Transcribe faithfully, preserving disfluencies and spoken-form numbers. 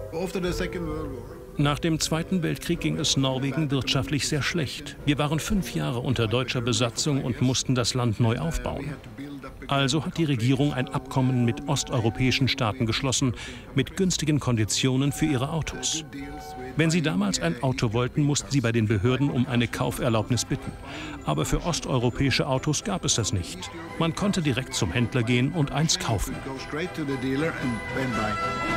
Nach dem Zweiten Weltkrieg ging es Norwegen wirtschaftlich sehr schlecht. Wir waren fünf Jahre unter deutscher Besatzung und mussten das Land neu aufbauen. Also hat die Regierung ein Abkommen mit osteuropäischen Staaten geschlossen, mit günstigen Konditionen für ihre Autos. Wenn sie damals ein Auto wollten, mussten sie bei den Behörden um eine Kauferlaubnis bitten. Aber für osteuropäische Autos gab es das nicht. Man konnte direkt zum Händler gehen und eins kaufen.